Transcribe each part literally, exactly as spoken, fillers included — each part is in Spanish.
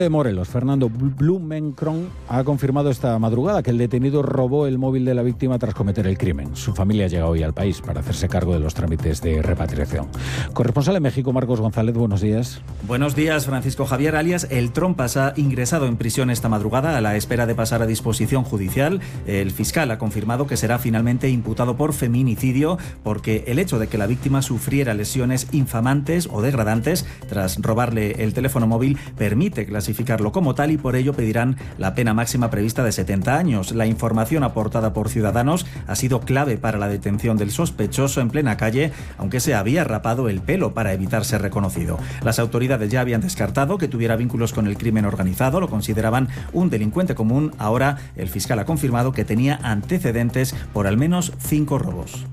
De Morelos, Fernando Blumenkron ha confirmado esta madrugada que el detenido robó el móvil de la víctima tras cometer el crimen. Su familia llega hoy al país para hacerse cargo de los trámites de repatriación. Corresponsal en México, Marcos González, buenos días. Buenos días, Francisco Javier, alias El Trompas, ha ingresado en prisión esta madrugada a la espera de pasar a disposición judicial. El fiscal ha confirmado que será finalmente imputado por feminicidio porque el hecho de que la víctima sufriera lesiones infamantes o degradantes tras robarle el teléfono móvil permite clasificarlo como tal y por ello pedirán la pena máxima prevista de setenta años. La información aportada por Ciudadanos ha sido clave para la detención del sospechoso en plena calle, aunque se había rapado el pelo para evitar ser reconocido. Las autoridades ya habían descartado que tuviera vínculos con el crimen organizado, lo consideraban un delincuente común. Ahora el fiscal ha confirmado que tenía antecedentes por al menos cinco robos.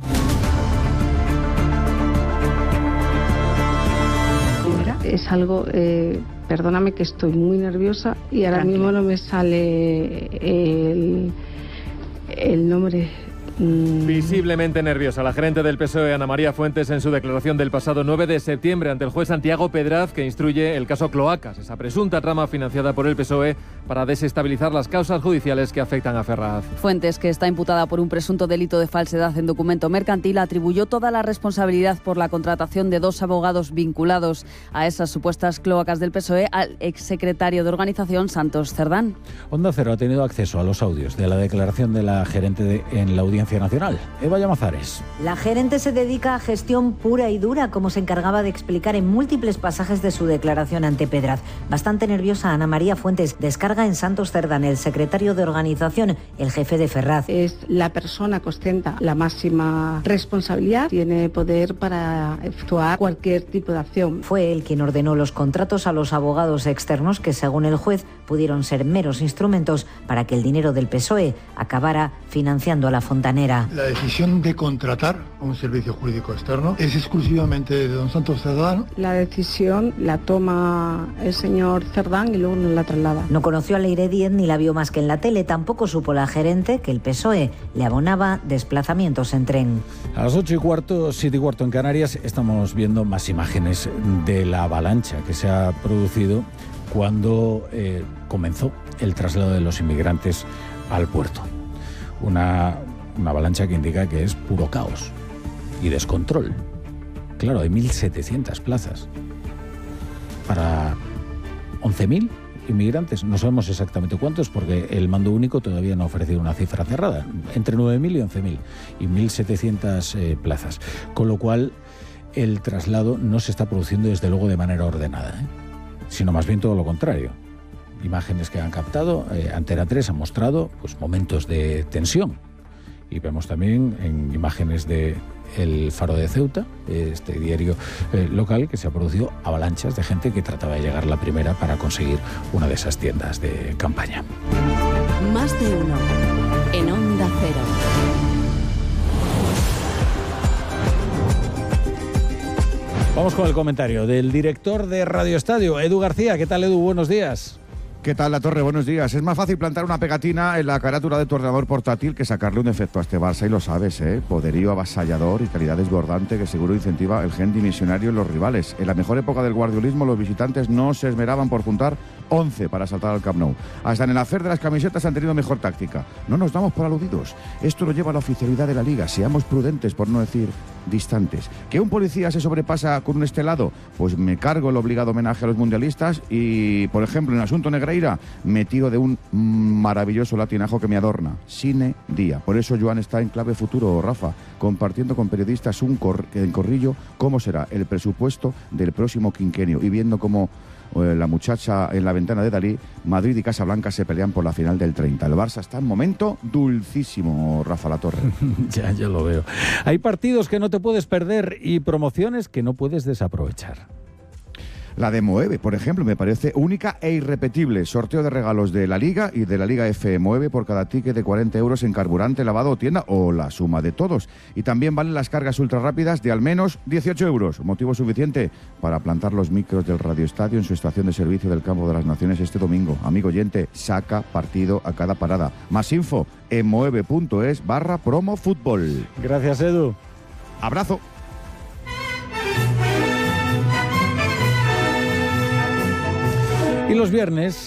Es algo, eh, perdóname que estoy muy nerviosa y ahora Tranquila. mismo no me sale el, el nombre. Visiblemente nerviosa, la gerente del P S O E, Ana María Fuentes, en su declaración del pasado nueve de septiembre ante el juez Santiago Pedraz, que instruye el caso Cloacas, esa presunta trama financiada por el P S O E para desestabilizar las causas judiciales que afectan a Ferraz. Fuentes, que está imputada por un presunto delito de falsedad en documento mercantil, atribuyó toda la responsabilidad por la contratación de dos abogados vinculados a esas supuestas cloacas del P S O E al exsecretario de organización Santos Cerdán. Onda Cero ha tenido acceso a los audios de la declaración de la gerente de, en la Audiencia Nacional. Eva Llamazares. La gerente se dedica a gestión pura y dura, como se encargaba de explicar en múltiples pasajes de su declaración ante Pedraz. Bastante nerviosa, Ana María Fuentes descarga en Santos Cerdán, el secretario de organización, el jefe de Ferraz. Es la persona que ostenta la máxima responsabilidad, tiene poder para efectuar cualquier tipo de acción. Fue él quien ordenó los contratos a los abogados externos que, según el juez, pudieron ser meros instrumentos para que el dinero del P S O E acabara financiando a la fontanera. La decisión de contratar a un servicio jurídico externo es exclusivamente de don Santos Cerdán. La decisión la toma el señor Cerdán y luego nos la traslada. No conoció a Leire Díez ni la vio más que en la tele. Tampoco supo la gerente que el P S O E le abonaba desplazamientos en tren. A las ocho y cuarto, siete y cuarto en Canarias, estamos viendo más imágenes de la avalancha que se ha producido cuando eh, comenzó el traslado de los inmigrantes al puerto. Una, una avalancha que indica que es puro caos y descontrol. Claro, hay mil setecientas plazas para once mil inmigrantes. No sabemos exactamente cuántos porque el mando único todavía no ha ofrecido una cifra cerrada. Entre nueve mil y once mil y mil setecientas eh, plazas. Con lo cual, el traslado no se está produciendo desde luego de manera ordenada, ¿eh? sino más bien todo lo contrario. Imágenes que han captado, eh, Antena tres ha mostrado pues, momentos de tensión. Y vemos también en imágenes de El Faro de Ceuta, este diario eh, local, que se ha producido avalanchas de gente que trataba de llegar la primera para conseguir una de esas tiendas de campaña. Más de uno en Onda Cero. Vamos con el comentario del director de Radio Estadio, Edu García. ¿Qué tal, Edu? Buenos días. ¿Qué tal, La Torre? Buenos días. Es más fácil plantar una pegatina en la carátula de tu ordenador portátil que sacarle un efecto a este Barça, y lo sabes, ¿eh? Poderío avasallador y calidad desbordante que seguro incentiva el gen dimisionario en los rivales. En la mejor época del guardiolismo, los visitantes no se esmeraban por juntar once para saltar al Camp Nou. Hasta en el hacer de las camisetas han tenido mejor táctica. No nos damos por aludidos. Esto lo lleva a la oficialidad de la Liga. Seamos prudentes, por no decir distantes. ¿Que un policía se sobrepasa con un estelado? Pues me cargo el obligado homenaje a los mundialistas y, por ejemplo, en el asunto Negreira, me tiro de un maravilloso latinajo que me adorna. Sine día. Por eso Joan está en clave futuro, Rafa, compartiendo con periodistas un cor- en corrillo cómo será el presupuesto del próximo quinquenio y viendo cómo eh, la muchacha en la ventana de Dalí, Madrid y Casablanca se pelean por la final del treinta. El Barça está en momento dulcísimo, Rafa La Torre. Ya, ya lo veo. Hay partidos que no te puedes perder y promociones que no puedes desaprovechar. La de Moeve, por ejemplo, me parece única e irrepetible. Sorteo de regalos de la Liga y de la Liga F. Moeve por cada ticket de cuarenta euros en carburante, lavado o tienda, o la suma de todos. Y también valen las cargas ultra rápidas de al menos dieciocho euros. Motivo suficiente para plantar los micros del Radio Estadio en su estación de servicio del Campo de las Naciones este domingo. Amigo oyente, saca partido a cada parada. Más info en moeve.es barra promo fútbol. Gracias, Edu. Abrazo. Y los viernes